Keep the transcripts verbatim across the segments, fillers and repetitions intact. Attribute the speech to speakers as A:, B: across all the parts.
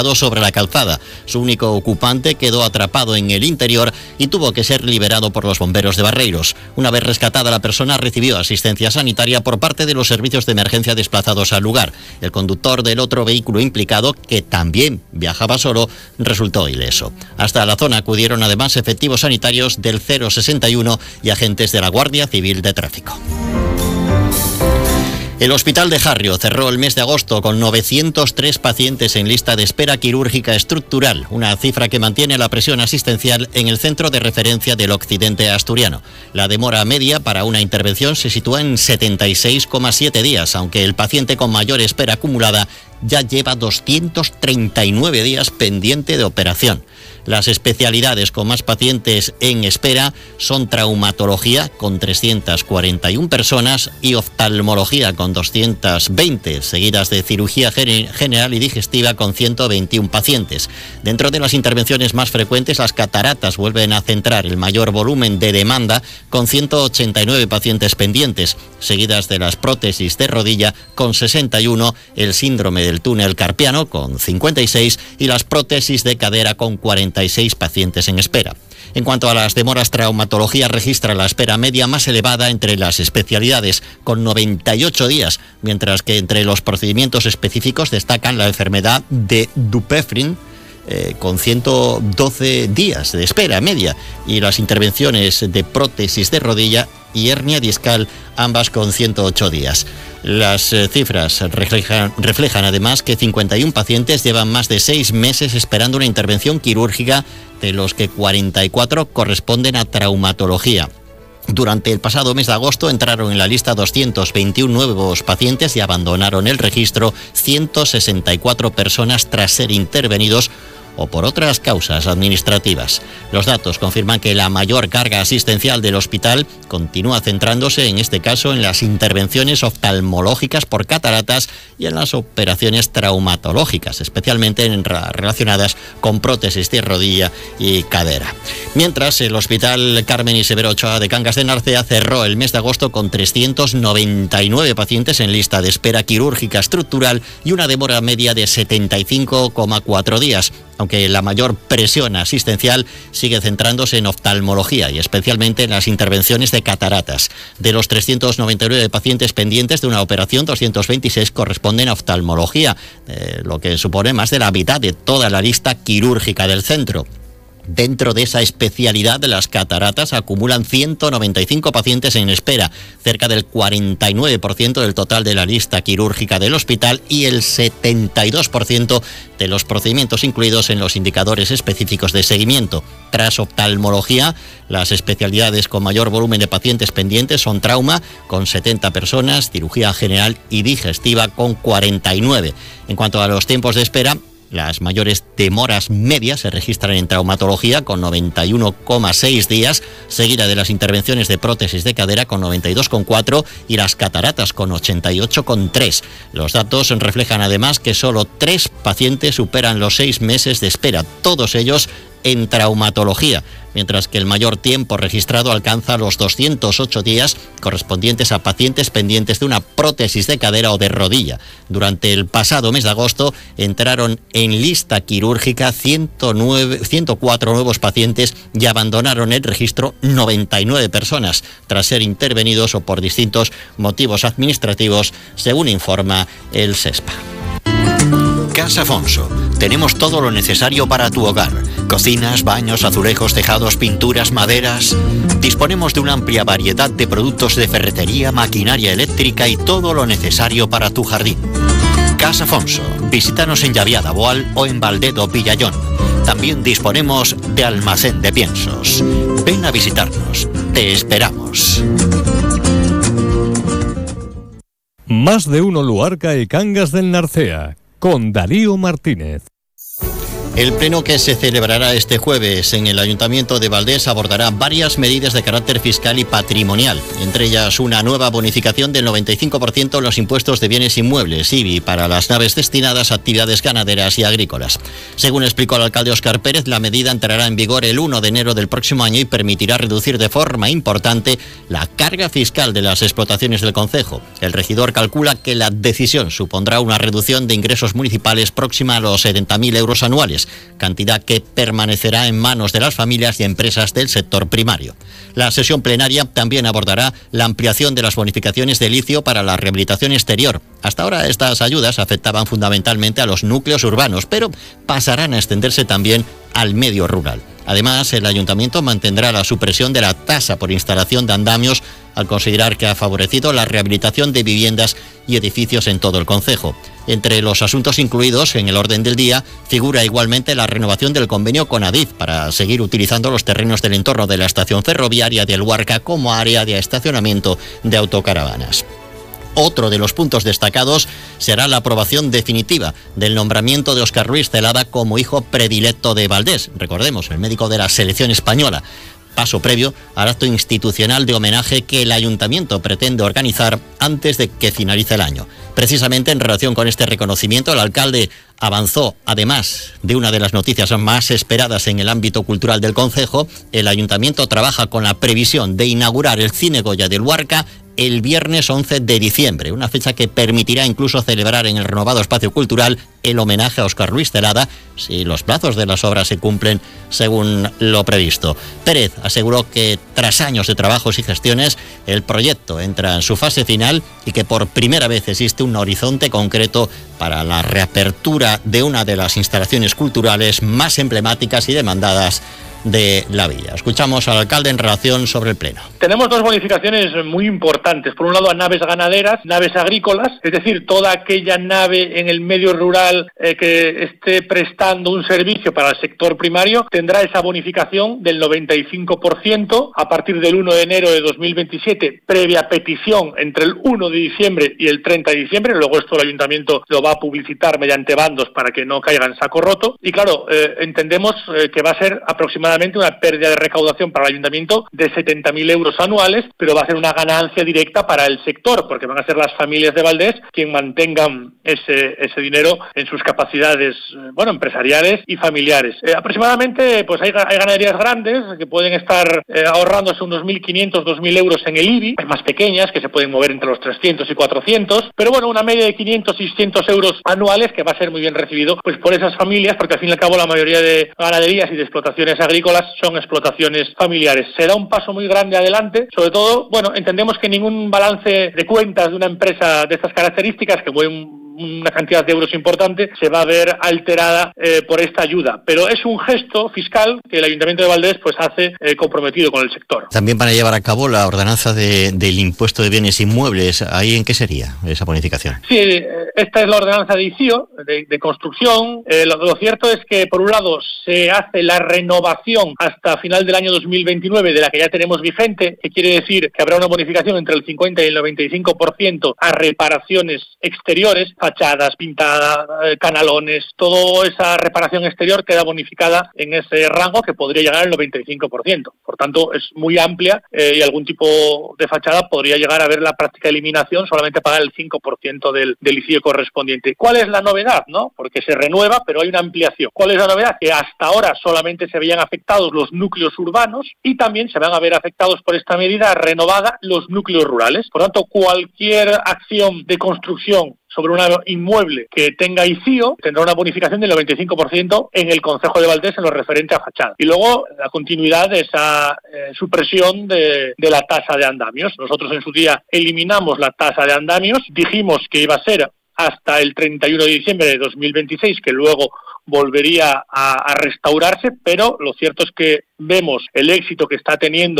A: aparcado sobre la calzada. Su único ocupante quedó atrapado en el interior y tuvo que ser liberado por los bomberos de Barreiros. Una vez rescatada la persona, recibió asistencia sanitaria por parte de los servicios de emergencia desplazados al lugar. El conductor del otro vehículo implicado, que también viajaba solo, resultó ileso. Hasta la zona acudieron además efectivos sanitarios del cero sesenta y uno y agentes de la Guardia Civil de Tráfico. El Hospital de Jarrio cerró el mes de agosto con novecientos tres pacientes en lista de espera quirúrgica estructural, una cifra que mantiene la presión asistencial en el centro de referencia del occidente asturiano. La demora media para una intervención se sitúa en setenta y seis coma siete días, aunque el paciente con mayor espera acumulada ya lleva doscientos treinta y nueve días pendiente de operación. Las especialidades con más pacientes en espera son traumatología, con trescientas cuarenta y una personas, y oftalmología, con doscientas veinte, seguidas de cirugía general y digestiva, con ciento veintiuno pacientes. Dentro de las intervenciones más frecuentes, las cataratas vuelven a centrar el mayor volumen de demanda, con ciento ochenta y nueve pacientes pendientes, seguidas de las prótesis de rodilla, con sesenta y uno, el síndrome del túnel carpiano, con cincuenta y seis, y las prótesis de cadera, con cuarenta y seis pacientes en espera. En cuanto a las demoras, traumatología registra la espera media más elevada entre las especialidades, con noventa y ocho días, mientras que entre los procedimientos específicos destacan la enfermedad de Dupuytren, Eh, con ciento doce días de espera media, y las intervenciones de prótesis de rodilla y hernia discal, ambas con ciento ocho días. Las eh, cifras reflejan, reflejan además que cincuenta y uno pacientes llevan más de seis meses esperando una intervención quirúrgica, de los que cuarenta y cuatro corresponden a traumatología. Durante el pasado mes de agosto entraron en la lista doscientos veintiuno nuevos pacientes y abandonaron el registro ciento sesenta y cuatro personas tras ser intervenidos o por otras causas administrativas. Los datos confirman que la mayor carga asistencial del hospital continúa centrándose, en este caso, en las intervenciones oftalmológicas por cataratas y en las operaciones traumatológicas, especialmente en relacionadas con prótesis de rodilla y cadera. Mientras, el Hospital Carmen y Severo Ochoa de Cangas de Narcea cerró el mes de agosto con trescientos noventa y nueve pacientes en lista de espera quirúrgica estructural y una demora media de setenta y cinco coma cuatro días, aunque la mayor presión asistencial sigue centrándose en oftalmología y especialmente en las intervenciones de cataratas. De los trescientos noventa y nueve pacientes pendientes de una operación, doscientos veintiséis corresponden a oftalmología, eh, lo que supone más de la mitad de toda la lista quirúrgica del centro. Dentro de esa especialidad, las cataratas acumulan ciento noventa y cinco pacientes en espera, cerca del cuarenta y nueve por ciento del total de la lista quirúrgica del hospital y el setenta y dos por ciento de los procedimientos incluidos en los indicadores específicos de seguimiento. Tras oftalmología, las especialidades con mayor volumen de pacientes pendientes son trauma, con setenta personas, cirugía general y digestiva, con cuarenta y nueve. En cuanto a los tiempos de espera, las mayores demoras medias se registran en traumatología, con noventa y uno coma seis días, seguida de las intervenciones de prótesis de cadera, con noventa y dos coma cuatro, y las cataratas, con ochenta y ocho coma tres. Los datos reflejan además que solo tres pacientes superan los seis meses de espera, todos ellos en traumatología, mientras que el mayor tiempo registrado alcanza los doscientos ocho días, correspondientes a pacientes pendientes de una prótesis de cadera o de rodilla. Durante el pasado mes de agosto entraron en lista quirúrgica ciento nueve, ciento cuatro nuevos pacientes y abandonaron el registro noventa y nueve personas, tras ser intervenidos o por distintos motivos administrativos, según informa el SESPA.
B: Casa Afonso. Tenemos todo lo necesario para tu hogar. Cocinas, baños, azulejos, tejados, pinturas, maderas. Disponemos de una amplia variedad de productos de ferretería, maquinaria eléctrica y todo lo necesario para tu jardín. Casa Afonso. Visítanos en Llaviada, Boal o en Valdedo, Villayón. También disponemos de almacén de piensos. Ven a visitarnos. Te esperamos.
C: Más de uno Luarca y Cangas del Narcea, con Darío Martínez.
A: El pleno que se celebrará este jueves en el Ayuntamiento de Valdés abordará varias medidas de carácter fiscal y patrimonial, entre ellas una nueva bonificación del noventa y cinco por ciento en los impuestos de bienes inmuebles, I B I, para las naves destinadas a actividades ganaderas y agrícolas. Según explicó el alcalde Óscar Pérez, la medida entrará en vigor el uno de enero del próximo año y permitirá reducir de forma importante la carga fiscal de las explotaciones del concejo. El regidor calcula que la decisión supondrá una reducción de ingresos municipales próxima a los setenta mil euros anuales, cantidad que permanecerá en manos de las familias y empresas del sector primario. La sesión plenaria también abordará la ampliación de las bonificaciones de litio para la rehabilitación exterior. Hasta ahora estas ayudas afectaban fundamentalmente a los núcleos urbanos, pero pasarán a extenderse también al medio rural. Además, el ayuntamiento mantendrá la supresión de la tasa por instalación de andamios al considerar que ha favorecido la rehabilitación de viviendas y edificios en todo el concejo. Entre los asuntos incluidos en el orden del día figura igualmente la renovación del convenio con Adif para seguir utilizando los terrenos del entorno de la estación ferroviaria de Luarca como área de estacionamiento de autocaravanas. Otro de los puntos destacados será la aprobación definitiva del nombramiento de Óscar Ruiz Celada como hijo predilecto de Valdés. Recordemos, el médico de la selección española. Paso previo al acto institucional de homenaje que el ayuntamiento pretende organizar antes de que finalice el año. Precisamente en relación con este reconocimiento, el alcalde avanzó, además de una de las noticias más esperadas en el ámbito cultural del concejo, el ayuntamiento trabaja con la previsión de inaugurar el Cine Goya de Luarca el viernes once de diciembre, una fecha que permitirá incluso celebrar en el renovado espacio cultural el homenaje a Óscar Ruiz Celada, si los plazos de las obras se cumplen según lo previsto. Pérez aseguró que tras años de trabajos y gestiones, el proyecto entra en su fase final y que por primera vez existe un horizonte concreto para la reapertura de una de las instalaciones culturales más emblemáticas y demandadas de la villa. Escuchamos al alcalde en relación sobre el pleno.
C: Tenemos dos bonificaciones muy importantes. Por un lado, a naves ganaderas, naves agrícolas, es decir, toda aquella nave en el medio rural eh, que esté prestando un servicio para el sector primario tendrá esa bonificación del noventa y cinco por ciento a partir del uno de enero de dos mil veintisiete, previa petición entre el uno de diciembre y el treinta de diciembre. Luego esto el ayuntamiento lo va a publicitar mediante bandos para que no caiga en saco roto. Y claro, eh, entendemos eh, que va a ser aproximadamente una pérdida de recaudación para el ayuntamiento de setenta mil euros anuales, pero va a ser una ganancia directa para el sector, porque van a ser las familias de Valdés quien mantengan ese ese dinero en sus capacidades, bueno, empresariales y familiares. Eh, aproximadamente, pues hay, hay ganaderías grandes que pueden estar eh, ahorrándose unos mil quinientos, dos mil euros en el I B I, hay más pequeñas que se pueden mover entre los trescientos y cuatrocientos, pero bueno, una media de quinientos, seiscientos euros anuales que va a ser muy bien recibido pues por esas familias, porque al fin y al cabo la mayoría de ganaderías y de explotaciones agrícolas son explotaciones familiares. Se da un paso muy grande adelante, sobre todo, bueno, entendemos que ningún balance de cuentas de una empresa de estas características, que mueve un una cantidad de euros importante, se va a ver alterada eh, por esta ayuda. Pero es un gesto fiscal que el Ayuntamiento de Valdés pues hace eh, comprometido con el sector.
A: También van a llevar a cabo la ordenanza de, del impuesto de bienes inmuebles. ¿Ahí en qué sería esa bonificación?
C: Sí, eh, esta es la ordenanza de I C I O, de, de construcción. Eh, lo, lo cierto es que, por un lado, se hace la renovación hasta final del año dos mil veintinueve de la que ya tenemos vigente, que quiere decir que habrá una bonificación entre el cincuenta y el noventa y cinco por ciento a reparaciones exteriores, fachadas, pintadas, eh, canalones, toda esa reparación exterior queda bonificada en ese rango que podría llegar al noventa y cinco por ciento. Por tanto, es muy amplia eh, y algún tipo de fachada podría llegar a ver la práctica eliminación, solamente pagar el cinco por ciento del, del I C I O correspondiente. ¿Cuál es la novedad? ¿No? Porque se renueva, pero hay una ampliación. ¿Cuál es la novedad? Que hasta ahora solamente se veían afectados los núcleos urbanos y también se van a ver afectados por esta medida renovada los núcleos rurales. Por tanto, cualquier acción de construcción sobre un inmueble que tenga I C I O tendrá una bonificación del noventa y cinco por ciento en el concejo de Valdés en lo referente a fachada. Y luego la continuidad de esa eh, supresión de, de la tasa de andamios. Nosotros en su día eliminamos la tasa de andamios, dijimos que iba a ser hasta el treinta y uno de diciembre de dos mil veintiséis, que luego volvería a, a restaurarse, pero lo cierto es que vemos el éxito que está teniendo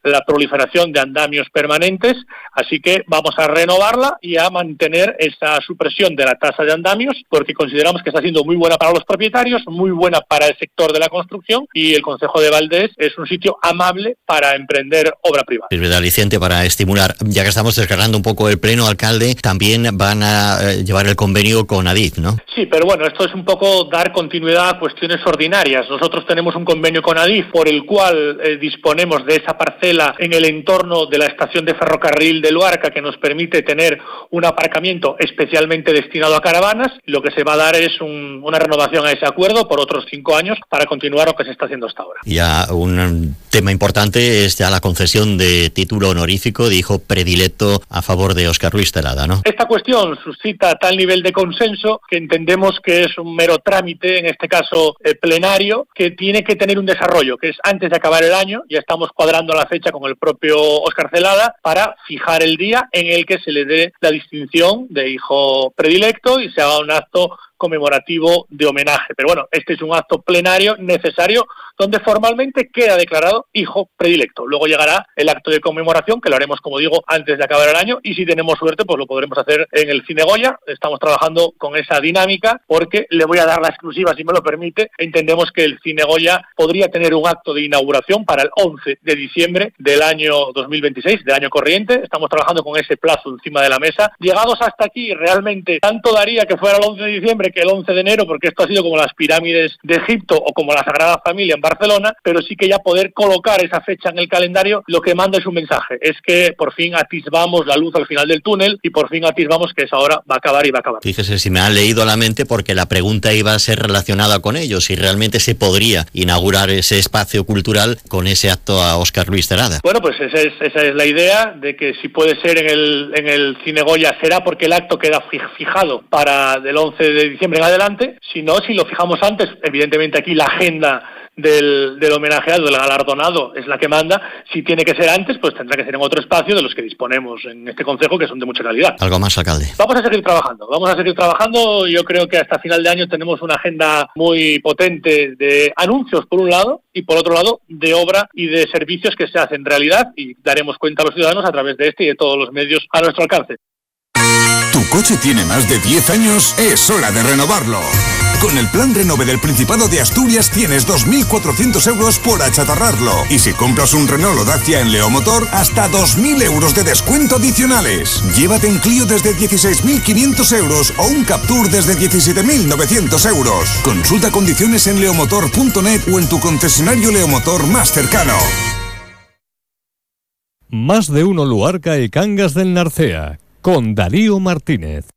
C: la proliferación de andamios permanentes, así que vamos a renovarla y a mantener esa supresión de la tasa de andamios, porque consideramos que está siendo muy buena para los propietarios, muy buena para el sector de la construcción, y el Concejo de Valdés es un sitio amable para emprender obra privada.
A: Sirve de aliciente para estimular. Ya que estamos descargando un poco el pleno, alcalde, también van a eh, llevar el convenio con Adif, ¿no?
C: Sí, pero bueno, esto es un poco dar continuidad a cuestiones ordinarias. Nosotros tenemos un convenio con Adif por el cual eh, disponemos de esa parcela en el entorno de la estación de ferrocarril de Luarca, que nos permite tener un aparcamiento especialmente destinado a caravanas. Lo que se va a dar es un, una renovación a ese acuerdo por otros cinco años para continuar lo que se está haciendo hasta ahora.
A: Ya un tema importante es ya la concesión de título honorífico de hijo predilecto a favor de Óscar Ruiz Terrada, ¿no?
C: Esta cuestión suscita tal nivel de consenso que entendemos que es un mero trámite, en este caso eh, plenario, que tiene que tener un desarrollo, que es antes de acabar el año. Ya estamos cuadrando la fecha con el propio Óscar Celada para fijar el día en el que se le dé la distinción de hijo predilecto y se haga un acto conmemorativo de homenaje. Pero bueno, este es un acto plenario necesario donde formalmente queda declarado hijo predilecto. Luego llegará el acto de conmemoración, que lo haremos, como digo, antes de acabar el año, y si tenemos suerte, pues lo podremos hacer en el Cine Goya. Estamos trabajando con esa dinámica porque le voy a dar la exclusiva, si me lo permite. Entendemos que el Cine Goya podría tener un acto de inauguración para el once de diciembre del año dos mil veintiséis, del año corriente. Estamos trabajando con ese plazo encima de la mesa. Llegados hasta aquí, realmente tanto daría que fuera el once de diciembre que el once de enero, porque esto ha sido como las pirámides de Egipto o como la Sagrada Familia en Barcelona, pero sí que ya poder colocar esa fecha en el calendario lo que manda es un mensaje, es que por fin atisbamos la luz al final del túnel y por fin atisbamos que esa hora va a acabar y va a acabar.
A: Fíjese si me han leído la mente, porque la pregunta iba a ser relacionada con ello, si realmente se podría inaugurar ese espacio cultural con ese acto a Óscar Ruiz Terrada.
C: Bueno, pues esa es, esa es la idea, de que si puede ser en el, en el Cine Goya será porque el acto queda fijado para del once de diciembre en adelante. Si no, si lo fijamos antes, evidentemente aquí la agenda del, del homenajeado, del galardonado, es la que manda. Si tiene que ser antes, pues tendrá que ser en otro espacio de los que disponemos en este concejo, que son de mucha calidad.
A: ¿Algo más, alcalde?
C: Vamos a seguir trabajando, vamos a seguir trabajando. Yo creo que hasta final de año tenemos una agenda muy potente de anuncios, por un lado, y por otro lado, de obra y de servicios que se hacen realidad, y daremos cuenta a los ciudadanos a través de este y de todos los medios a nuestro alcance.
D: ¿Tu coche tiene más de diez años? Es hora de renovarlo. Con el Plan Renove del Principado de Asturias tienes dos mil cuatrocientos euros por achatarrarlo. Y si compras un Renault o Dacia en Leomotor, hasta dos mil euros de descuento adicionales. Llévate un Clio desde dieciséis mil quinientos euros o un Captur desde diecisiete mil novecientos euros. Consulta condiciones en leomotor punto net o en tu concesionario Leomotor más cercano.
E: Más de uno Luarca y Cangas del Narcea, con Darío Martínez.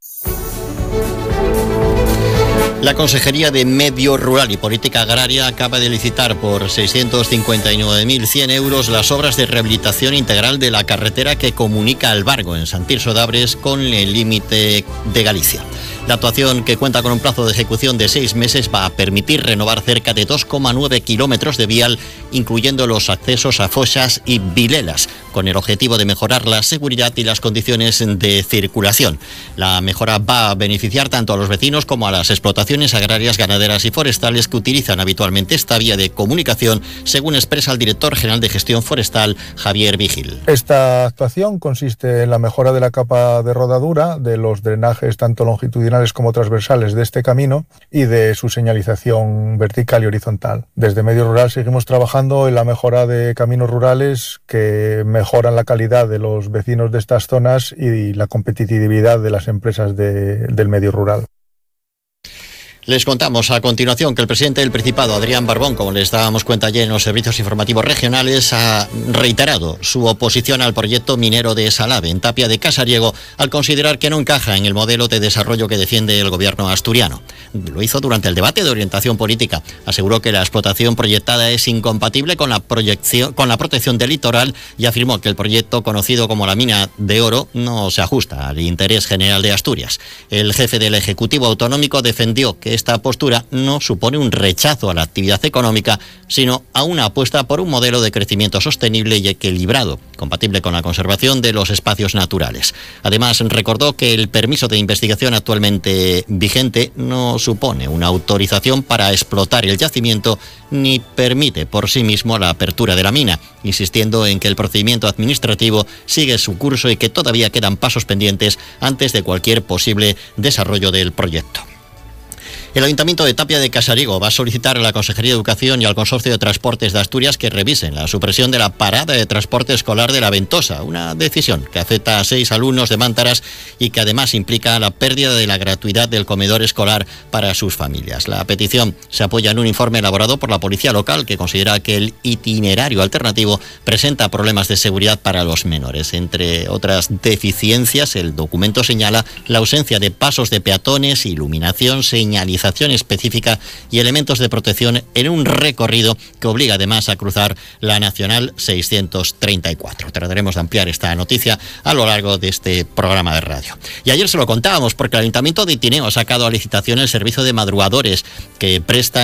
A: La Consejería de Medio Rural y Política Agraria acaba de licitar por seiscientos cincuenta y nueve mil cien euros las obras de rehabilitación integral de la carretera que comunica Albargo, en Sant Tirso d'Abres, con el límite de Galicia. La actuación, que cuenta con un plazo de ejecución de seis meses, va a permitir renovar cerca de dos coma nueve kilómetros de vial, incluyendo los accesos a foxas y vilelas, con el objetivo de mejorar la seguridad y las condiciones de circulación. La mejora va a beneficiar tanto a los vecinos como a las explotaciones agrarias, ganaderas y forestales que utilizan habitualmente esta vía de comunicación, según expresa el director general de Gestión Forestal, Javier Vigil.
F: Esta actuación consiste en la mejora de la capa de rodadura, de los drenajes tanto longitudinales como transversales de este camino y de su señalización vertical y horizontal. Desde Medio Rural seguimos trabajando en la mejora de caminos rurales que mejoran la calidad de los vecinos de estas zonas y la competitividad de las empresas de, del medio rural.
A: Les contamos a continuación que el presidente del Principado, Adrián Barbón, como les dábamos cuenta ayer en los servicios informativos regionales, ha reiterado su oposición al proyecto minero de Salave, en Tapia de Casariego, al considerar que no encaja en el modelo de desarrollo que defiende el gobierno asturiano. Lo hizo durante el debate de orientación política. Aseguró que la explotación proyectada es incompatible con la, proyección, con la protección del litoral y afirmó que el proyecto, conocido como la mina de oro, no se ajusta al interés general de Asturias. El jefe del Ejecutivo Autonómico defendió que esta postura no supone un rechazo a la actividad económica, sino a una apuesta por un modelo de crecimiento sostenible y equilibrado, compatible con la conservación de los espacios naturales. Además, recordó que el permiso de investigación actualmente vigente no supone una autorización para explotar el yacimiento ni permite por sí mismo la apertura de la mina, insistiendo en que el procedimiento administrativo sigue su curso y que todavía quedan pasos pendientes antes de cualquier posible desarrollo del proyecto. El Ayuntamiento de Tapia de Casariego va a solicitar a la Consejería de Educación y al Consorcio de Transportes de Asturias que revisen la supresión de la parada de transporte escolar de La Ventosa, una decisión que afecta a seis alumnos de Mántaras y que además implica la pérdida de la gratuidad del comedor escolar para sus familias. La petición se apoya en un informe elaborado por la Policía Local, que considera que el itinerario alternativo presenta problemas de seguridad para los menores. Entre otras deficiencias, el documento señala la ausencia de pasos de peatones, iluminación, señalización específica y elementos de protección en un recorrido que obliga además a cruzar la Nacional seiscientos treinta y cuatro. Trataremos de ampliar esta noticia a lo largo de este programa de radio. Y ayer se lo contábamos porque el Ayuntamiento de Tineo ha sacado a licitación el servicio de madrugadores que presta